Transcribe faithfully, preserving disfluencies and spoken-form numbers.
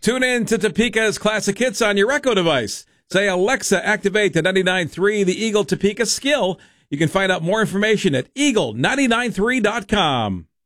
Tune in to Topeka's classic hits on your Echo device. Say, Alexa, activate the ninety-nine point three The Eagle Topeka skill. You can find out more information at eagle nine nine three dot com.